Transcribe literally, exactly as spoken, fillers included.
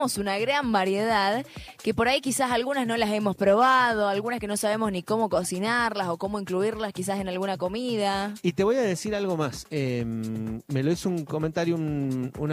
una gran variedad que por ahí quizás algunas no las hemos probado, algunas que no sabemos ni cómo cocinarlas o cómo incluirlas quizás en alguna comida. Y te voy a decir algo más. Eh, me lo hizo un comentario un, una